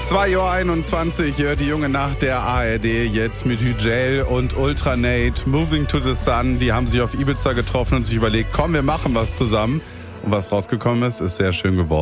2:21 Uhr hört die junge Nacht der ARD jetzt mit Hügel und Ultranate. Moving to the Sun, die haben sich auf Ibiza getroffen und sich überlegt, komm, wir machen was zusammen. Und was rausgekommen ist, ist sehr schön geworden.